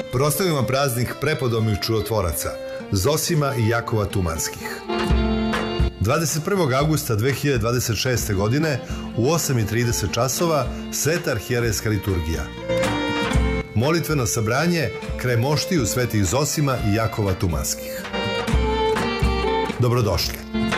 proslavimo praznik prepodobnih čudotvoraca Zosima i Jakova Tumanskih. 21. avgusta 2026. godine u 8:30 časova Sveta arhijerejska liturgija. Molitveno sabranje kraj moštiju svetih Zosima i Jakova Tumanskih. Dobrodošli.